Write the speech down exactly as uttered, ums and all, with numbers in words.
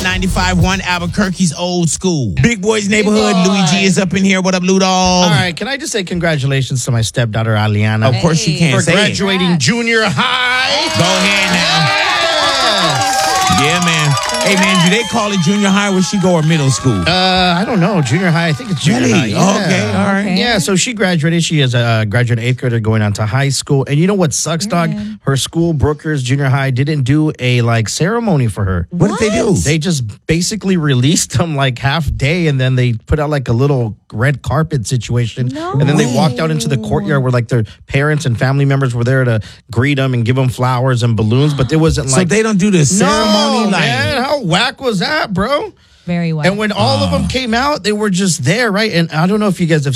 ninety-five point one Albuquerque's old school. Big Boys Neighborhood. Boy. Louis G is up in here. What up, Lou Dog? All right, can I just say congratulations to my stepdaughter, Aliana. Of course you can. For Say graduating it. junior high. Go ahead now. Yes. Yeah, man. Hey, man, do they call it junior high where she go or middle school? Uh, I don't know. Junior high. I think it's junior Really? high. Yeah. Okay, all right. Okay. Yeah, so she graduated. She is a graduate eighth grader going on to high school. And you know what sucks, dog? Her school, Brookers Junior High, didn't do a like ceremony for her. What, did they do? They just basically released them like half day, and then they put out like a little red carpet situation. No and then they way. walked out into the courtyard where like their parents and family members were there to greet them and give them flowers and balloons. But it wasn't so like they don't do the ceremony? no, like, man, how whack was that, bro? Very well. And when all of them came out, they were just there, right? And I don't know if you guys have